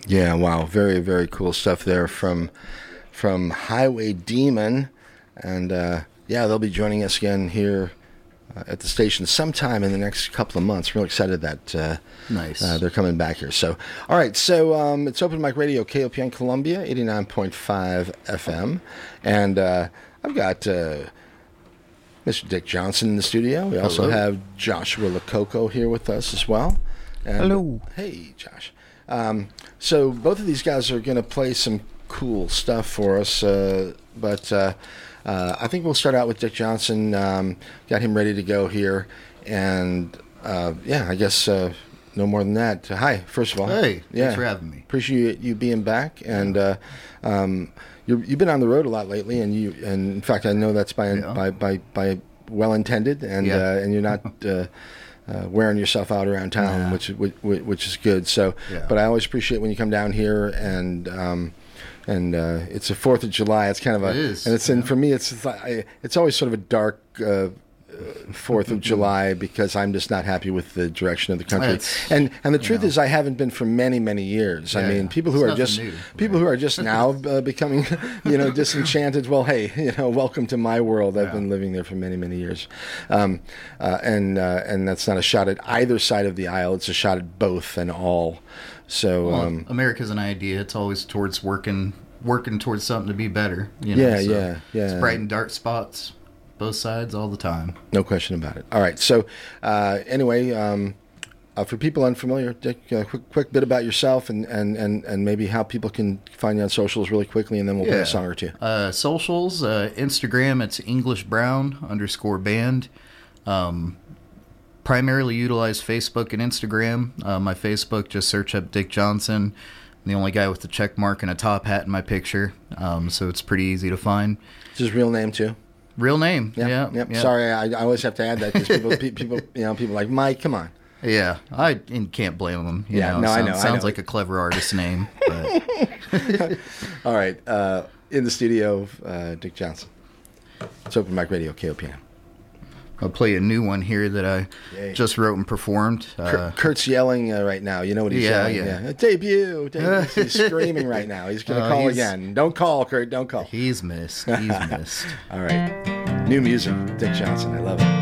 Yeah, wow, very very cool stuff there from Highway Demon, and yeah, they'll be joining us again here at the station sometime in the next couple of months. Real excited that Nice. They're coming back here. So, all right, so it's Open Mic Radio, KOPN Columbia, 89.5 FM, and I've got Mr. Dick Johnson in the studio. We also have Joshua Lococo here with us as well. And, Hello. Hey, Josh. So both of these guys are going to play some cool stuff for us, but I think we'll start out with Dick Johnson. Got him ready to go here, and yeah, I guess no more than that. Hi, first of all. Hey, yeah, thanks for having me. Appreciate you being back, and you've been on the road a lot lately, and in fact, I know that's by well intended, and and you're not. Wearing yourself out around town, which is good. So, but I always appreciate when you come down here, and it's the 4th of July. It's kind of and it's for me, it's always sort of a dark 4th of July because I'm just not happy with the direction of the country. And the truth is, I haven't been for many many years. I mean, people who are just now becoming disenchanted. Well, hey, welcome to my world. I've been living there for many many years, and that's not a shot at either side of the aisle. It's a shot at both and all. So America's an idea. It's always towards working towards something to be better. Yeah. It's bright and dark spots. Both sides all the time. No question about it. All right. So anyway, for people unfamiliar, Dick, a quick bit about yourself and maybe how people can find you on socials really quickly, and then we'll play a song or two. Socials, Instagram, it's EnglishBrown_band. Primarily utilize Facebook and Instagram. My Facebook, just search up Dick Johnson. I'm the only guy with the check mark and a top hat in my picture, so it's pretty easy to find. Is his real name too? Real name, yeah. Sorry, I always have to add that because people like Mike. Come on. Yeah, I can't blame them. I know. Sounds like a clever artist name. But. All right, in the studio, Dick Johnson. It's Open Mic Radio, KOPN. I'll play a new one here that I just wrote and performed. Kurt's yelling right now. You know what he's yelling? Yeah. Debut. He's screaming right now. He's going to call again. Don't call, Kurt. Don't call. He's missed. All right. New music. Dick Johnson. I love it.